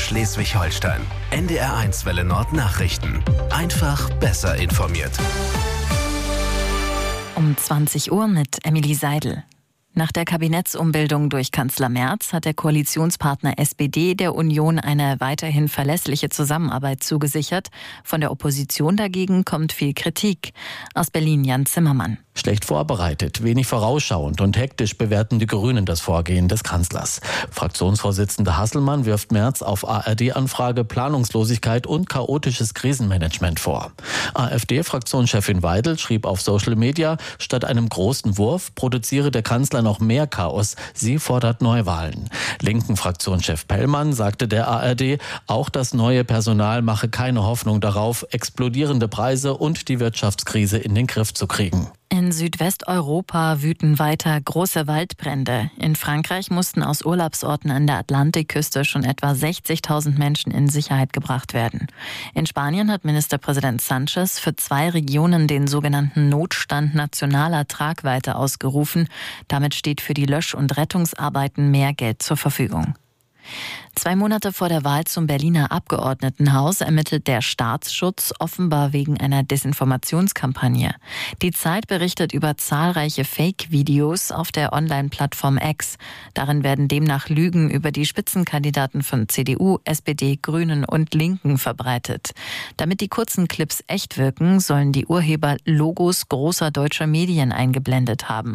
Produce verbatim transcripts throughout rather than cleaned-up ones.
Schleswig-Holstein. N D R eins Welle Nord Nachrichten. Einfach besser informiert. Um zwanzig Uhr mit Emily Seidel. Nach der Kabinettsumbildung durch Kanzler Merz hat der Koalitionspartner S P D der Union eine weiterhin verlässliche Zusammenarbeit zugesichert. Von der Opposition dagegen kommt viel Kritik. Aus Berlin Jan Zimmermann. Schlecht vorbereitet, wenig vorausschauend und hektisch bewerten die Grünen das Vorgehen des Kanzlers. Fraktionsvorsitzender Hasselmann wirft Merz auf A R D-Anfrage Planungslosigkeit und chaotisches Krisenmanagement vor. AfD-Fraktionschefin Weidel schrieb auf Social Media, statt einem großen Wurf produziere der Kanzler noch mehr Chaos. Sie fordert Neuwahlen. Linken Fraktionschef Pellmann sagte der A R D, auch das neue Personal mache keine Hoffnung darauf, explodierende Preise und die Wirtschaftskrise in den Griff zu kriegen. In Südwesteuropa wüten weiter große Waldbrände. In Frankreich mussten aus Urlaubsorten an der Atlantikküste schon etwa sechzigtausend Menschen in Sicherheit gebracht werden. In Spanien hat Ministerpräsident Sánchez für zwei Regionen den sogenannten Notstand nationaler Tragweite ausgerufen. Damit steht für die Lösch- und Rettungsarbeiten mehr Geld zur Verfügung. Zwei Monate vor der Wahl zum Berliner Abgeordnetenhaus ermittelt der Staatsschutz offenbar wegen einer Desinformationskampagne. Die Zeit berichtet über zahlreiche Fake-Videos auf der Online-Plattform X. Darin werden demnach Lügen über die Spitzenkandidaten von C D U, S P D, Grünen und Linken verbreitet. Damit die kurzen Clips echt wirken, sollen die Urheber Logos großer deutscher Medien eingeblendet haben.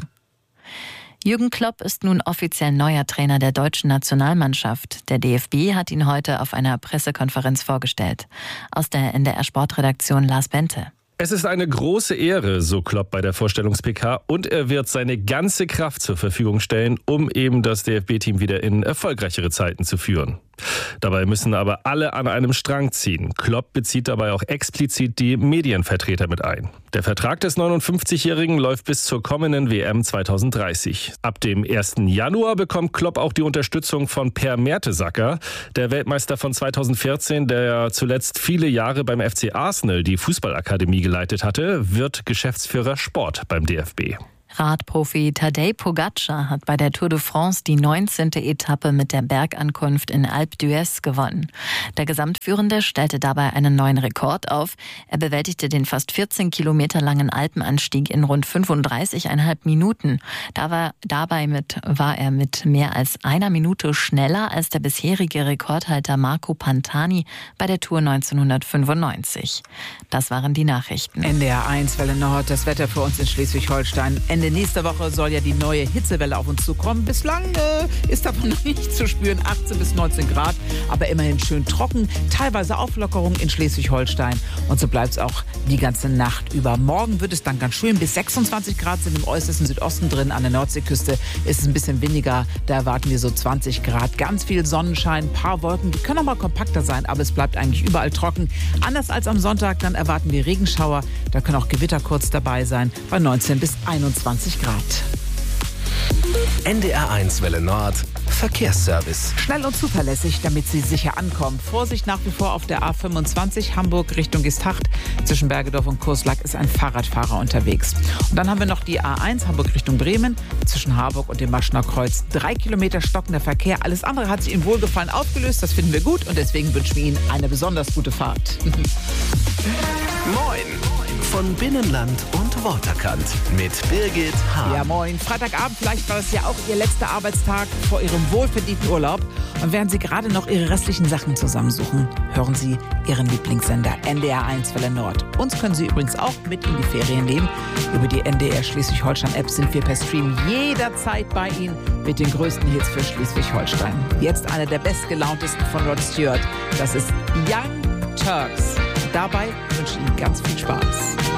Jürgen Klopp ist nun offiziell neuer Trainer der deutschen Nationalmannschaft. Der D F B hat ihn heute auf einer Pressekonferenz vorgestellt. Aus der N D R Sportredaktion Lars Bente. Es ist eine große Ehre, so Klopp bei der Vorstellungs-P K, und er wird seine ganze Kraft zur Verfügung stellen, um eben das D F B-Team wieder in erfolgreichere Zeiten zu führen. Dabei müssen aber alle an einem Strang ziehen. Klopp bezieht dabei auch explizit die Medienvertreter mit ein. Der Vertrag des neunundfünfzigjährigen läuft bis zur kommenden W M zweitausenddreißig. Ab dem ersten Januar bekommt Klopp auch die Unterstützung von Per Mertesacker, der Weltmeister von zweitausendvierzehn, der zuletzt viele Jahre beim F C Arsenal die Fußballakademie geleitet hatte, wird Geschäftsführer Sport beim D F B. Radprofi Tadej Pogačar hat bei der Tour de France die neunzehnte Etappe mit der Bergankunft in Alpe d'Huez gewonnen. Der Gesamtführende stellte dabei einen neuen Rekord auf. Er bewältigte den fast vierzehn Kilometer langen Alpenanstieg in rund fünfunddreißig Komma fünf Minuten. Da war, dabei mit, war er mit mehr als einer Minute schneller als der bisherige Rekordhalter Marco Pantani bei der Tour neunzehnhundertfünfundneunzig. Das waren die Nachrichten. N D R eins Welle Nord, das Wetter für uns in Schleswig-Holstein. Ende nächster Woche soll ja die neue Hitzewelle auf uns zukommen. Bislang äh, ist davon noch nicht zu spüren, achtzehn bis neunzehn Grad, aber immerhin schön trocken, teilweise Auflockerung in Schleswig-Holstein. Und so bleibt es auch die ganze Nacht über. Morgen wird es dann ganz schön, bis sechsundzwanzig Grad sind im äußersten Südosten drin. An der Nordseeküste ist es ein bisschen windiger, da erwarten wir so zwanzig Grad. Ganz viel Sonnenschein, ein paar Wolken, die können auch mal kompakter sein, aber es bleibt eigentlich überall trocken. Anders als am Sonntag, dann erwarten wir Regenschauer, da können auch Gewitter kurz dabei sein, bei neunzehn bis einundzwanzig Grad. N D R eins Welle Nord Verkehrsservice. Schnell und zuverlässig, damit Sie sicher ankommen. Vorsicht nach wie vor auf der A fünfundzwanzig Hamburg Richtung Gestacht. Zwischen Bergedorf und Kurslack ist ein Fahrradfahrer unterwegs. Und dann haben wir noch die A eins Hamburg Richtung Bremen. Zwischen Harburg und dem Maschner Kreuz drei Kilometer stockender Verkehr. Alles andere hat sich in Wohlgefallen aufgelöst. Das finden wir gut und deswegen wünschen wir Ihnen eine besonders gute Fahrt. Moin! Von Binnenland und Waterkant mit Birgit Hahn. Ja, moin. Freitagabend, vielleicht war das ja auch Ihr letzter Arbeitstag vor Ihrem wohlverdienten Urlaub. Und während Sie gerade noch Ihre restlichen Sachen zusammensuchen, hören Sie Ihren Lieblingssender N D R eins Welle Nord. Uns können Sie übrigens auch mit in die Ferien nehmen. Über die N D R Schleswig-Holstein-App sind wir per Stream jederzeit bei Ihnen mit den größten Hits für Schleswig-Holstein. Jetzt einer der bestgelauntesten von Rod Stewart. Das ist Young Turks. Dabei wünsche ich Ihnen ganz viel Spaß.